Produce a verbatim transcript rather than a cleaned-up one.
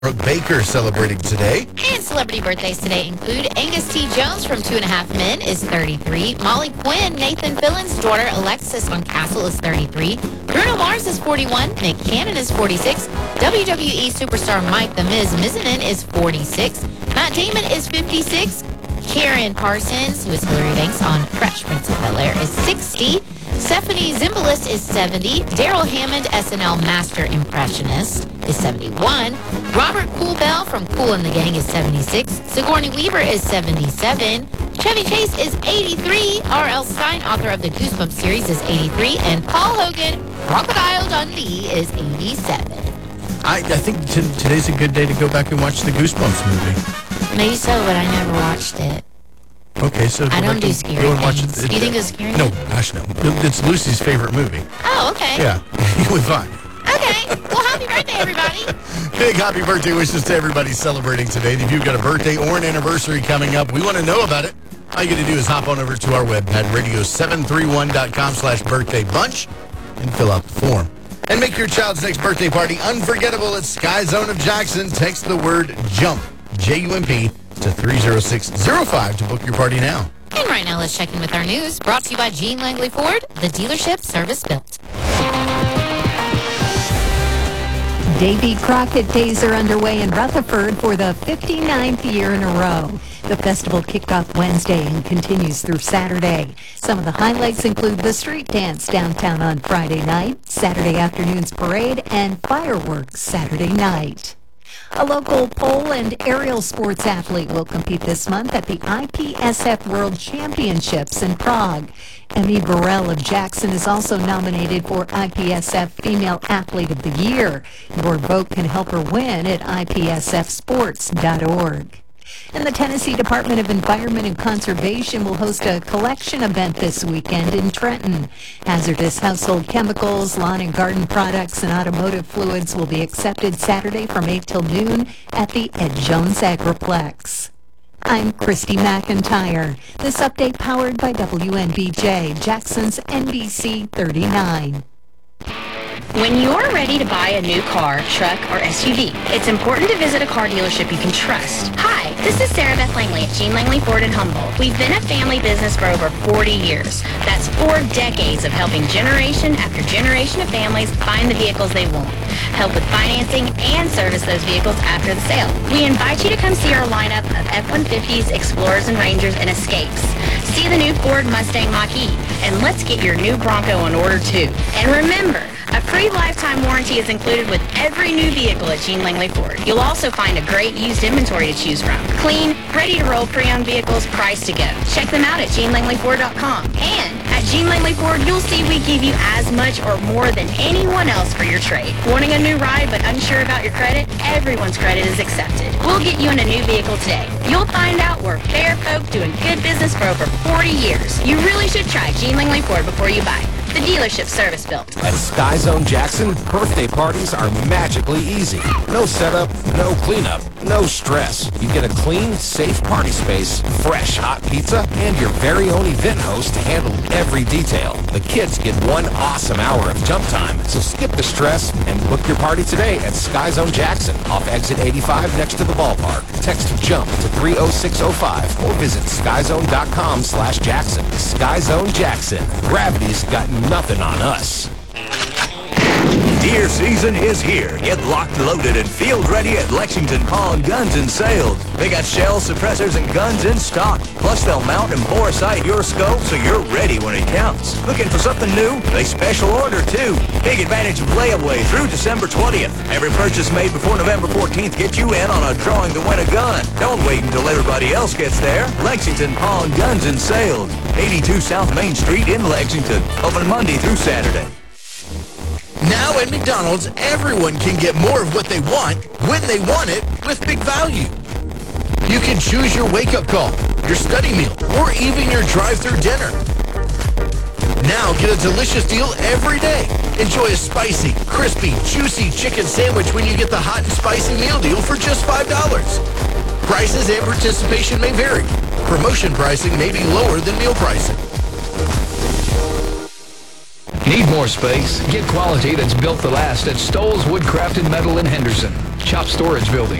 Brooke Baker celebrating today. And celebrity birthdays today include Angus T. Jones from Two and a Half Men is thirty-three. Molly Quinn, Nathan Fillon's daughter Alexis on Castle is thirty-three. Bruno Mars is forty-one. Nick Cannon is forty-six. W W E superstar Mike The Miz Mizanin is forty-six. Matt Damon is fifty-six. Karen Parsons, who is Hilary Banks on Fresh Prince of Bel-Air, is sixty. Stephanie Zimbalist is seventy. Daryl Hammond, S N L Master Impressionist, is seventy-one. Robert Coolbell from Kool and the Gang is seventy-six. Sigourney Weaver is seventy-seven. Chevy Chase is eighty-three. R L. Stine, author of the Goosebumps series, is eighty-three. And Paul Hogan, Crocodile Dundee, is eighty-seven. I, I think t- today's a good day to go back and watch the Goosebumps movie. Maybe so, but I never watched it. Okay, so I go don't back do and scary go and watch things. it. Do you think it's scary? No, gosh, no. It's Lucy's favorite movie. Oh, okay. Yeah, you'll be fine. Okay. Well, happy birthday, everybody. Big happy birthday wishes to everybody celebrating today. If you've got a birthday or an anniversary coming up, we want to know about it. All you got to do is hop on over to our website, radio seven three one dot com slash birthday bunch, and fill out the form. And make your child's next birthday party unforgettable at Sky Zone of Jackson. Text the word JUMP, J U M P, to three zero six zero five to book your party now. And right now, let's check in with our news. Brought to you by Gene Langley Ford, the dealership service built. Davy Crockett Days are underway in Rutherford for the fifty-ninth year in a row. The festival kicked off Wednesday and continues through Saturday. Some of the highlights include the street dance downtown on Friday night, Saturday afternoon's parade, and fireworks Saturday night. A local pole and aerial sports athlete will compete this month at the I P S F World Championships in Prague. Emmy Burrell of Jackson is also nominated for I P S F Female Athlete of the Year. Your vote can help her win at I P S F sports dot org. And the Tennessee Department of Environment and Conservation will host a collection event this weekend in Trenton. Hazardous household chemicals, lawn and garden products, and automotive fluids will be accepted Saturday from eight till noon at the Ed Jones Agriplex. I'm Christy McIntyre. This update powered by W N B J, Jackson's N B C thirty-nine. When you're ready to buy a new car, truck, or S U V, it's important to visit a car dealership you can trust. Hi, this is Sarah Beth Langley at Gene Langley Ford in Humboldt. We've been a family business for over forty years. That's four decades of helping generation after generation of families find the vehicles they want, help with financing, and service those vehicles after the sale. We invite you to come see our lineup of F one fifties, Explorers and Rangers, and Escapes. See the new Ford Mustang Mach-E, and let's get your new Bronco on order too. And remember, a free lifetime warranty is included with every new vehicle at Gene Langley Ford. You'll also find a great used inventory to choose from. Clean, ready-to-roll pre-owned vehicles priced to go. Check them out at Gene Langley Ford dot com. And at Gene Langley Ford, you'll see we give you as much or more than anyone else for your trade. Wanting a new ride but unsure about your credit? Everyone's credit is accepted. We'll get you in a new vehicle today. You'll find out we're fair folk doing good business for over forty years. You really should try Gene Langley Ford before you buy. The dealership service built. At Sky Zone Jackson, birthday parties are magically easy. No setup, no cleanup, no stress. You get a clean, safe party space, fresh hot pizza, and your very own event host to handle every detail. The kids get one awesome hour of jump time, so skip the stress and book your party today at Sky Zone Jackson off exit eighty-five next to the ballpark. Text JUMP to three oh six oh five or visit skyzone dot com slash Jackson. Sky Zone Jackson. Gravity's got nothing on us. Deer season is here. Get locked, loaded, and field ready at Lexington Pawn Guns and Sales. They got shells, suppressors, and guns in stock. Plus, they'll mount and bore sight your scope so you're ready when it counts. Looking for something new? They special order, too. Take advantage of layaway through December twentieth. Every purchase made before November fourteenth gets you in on a drawing to win a gun. Don't wait until everybody else gets there. Lexington Pawn Guns and Sales. eighty-two South Main Street in Lexington. Open Monday through Saturday. Now at McDonald's, everyone can get more of what they want, when they want it, with Big Value. You can choose your wake-up call, your study meal, or even your drive-thru dinner. Now get a delicious deal every day. Enjoy a spicy, crispy, juicy chicken sandwich when you get the hot and spicy meal deal for just five dollars. Prices and participation may vary. Promotion pricing may be lower than meal pricing. Need more space? Get quality that's built to last at Stoll's Woodcraft and Metal in Henderson. Chop Storage Building.